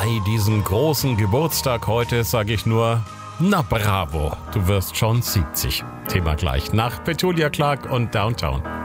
Bei diesem großen Geburtstag heute sage ich nur, na bravo, du wirst schon 70. Thema gleich nach Petula Clark und Downtown.